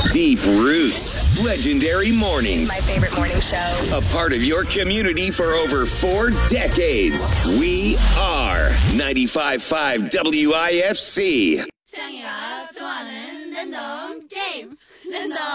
Deep Roots, Legendary Mornings. My favorite morning show. A part of your community for over 4 decades. We are 95.5 WIFC. 창이가 좋아하는 랜덤 게임. 랜덤